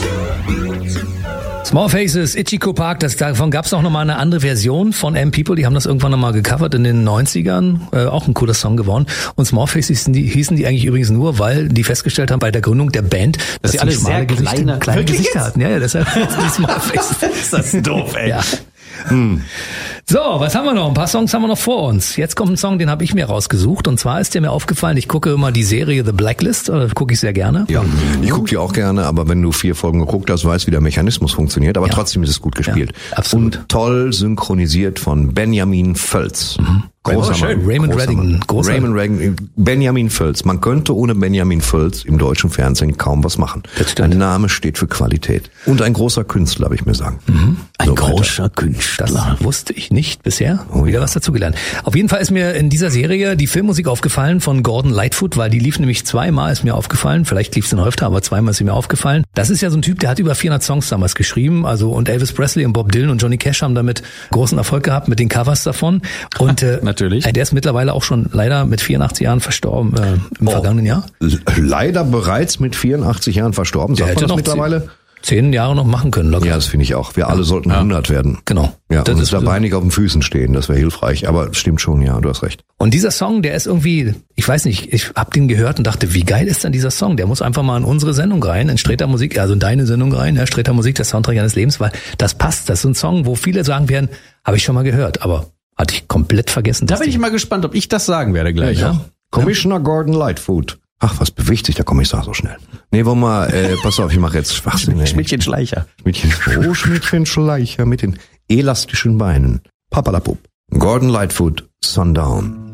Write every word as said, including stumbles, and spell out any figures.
Small Faces, Ichiko Park, das, davon gab es auch nochmal eine andere Version von M People, die haben das irgendwann nochmal gecovert in den neunzigern, äh, auch ein cooler Song geworden. Und Small Faces hießen die, hießen die eigentlich übrigens nur, weil die festgestellt haben bei der Gründung der Band, dass, dass sie alle sehr Gesichter, kleine, kleine Gesichter hatten. Ja, ja, deshalb die Small Faces. Ist das doof, ey. Ja. Hm. So, was haben wir noch? Ein paar Songs haben wir noch vor uns. Jetzt kommt ein Song, den habe ich mir rausgesucht. Und zwar ist der mir aufgefallen, ich gucke immer die Serie The Blacklist, oder gucke ich sehr gerne. Ja, ich gucke die auch gerne, aber wenn du vier Folgen geguckt hast, weißt, wie der Mechanismus funktioniert. Aber ja. trotzdem ist es gut gespielt. Ja, absolut. Und toll synchronisiert von Benjamin Völz. Mhm. Großer oh, schön. Mann. Raymond Reddington. Raymond Reddington. Benjamin Völz. Man könnte ohne Benjamin Völz im deutschen Fernsehen kaum was machen. Ein Name steht für Qualität. Und ein großer Künstler, habe ich mir sagen. Mhm. Ein so großer weiter. Künstler. Das wusste ich nicht bisher. Oh, Wieder ja. was dazugelernt. Auf jeden Fall ist mir in dieser Serie die Filmmusik aufgefallen von Gordon Lightfoot, weil die lief nämlich zweimal, ist mir aufgefallen. Vielleicht lief es noch öfter, aber zweimal ist sie mir aufgefallen. Das ist ja so ein Typ, der hat über vierhundert Songs damals geschrieben. Also und Elvis Presley und Bob Dylan und Johnny Cash haben damit großen Erfolg gehabt mit den Covers davon. Und äh, natürlich. Der ist mittlerweile auch schon leider mit vierundachtzig Jahren verstorben äh, im oh, vergangenen Jahr. Leider bereits mit vierundachtzig Jahren verstorben. Der sagt hätte man das noch mittlerweile? Zehn Jahre noch machen können. Locker. Ja, das finde ich auch. Wir ja. alle sollten ja. hundert werden. Genau. Ja, das und ist dabei nicht auf den Füßen stehen. Das wäre hilfreich. Aber es stimmt schon, ja, du hast recht. Und dieser Song, der ist irgendwie, ich weiß nicht, ich hab den gehört und dachte, wie geil ist denn dieser Song? Der muss einfach mal in unsere Sendung rein, in Sträter Musik, also in deine Sendung rein, ja, Sträter Musik, der Soundtrack eines Lebens, weil das passt. Das ist ein Song, wo viele sagen werden, habe ich schon mal gehört, aber hatte ich komplett vergessen. Da bin ich mal gespannt, ob ich das sagen werde gleich. Ja, ja. Commissioner Gordon Lightfoot. Ach, was bewegt sich der Kommissar so schnell? Nee, wollen wir, äh, pass auf, ich mache jetzt Schwachsinn. Schmidtchen Schleicher. Schmidtchen, oh, Schmidtchen Schleicher mit den elastischen Beinen. Papalapop. Gordon Lightfoot, Sundown.